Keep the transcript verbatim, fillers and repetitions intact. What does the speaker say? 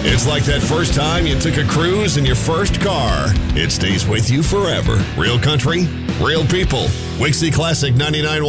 It's like that first time you took a cruise in your first car. It stays with you forever. Real country, real people. Wixie Classic ninety-nine.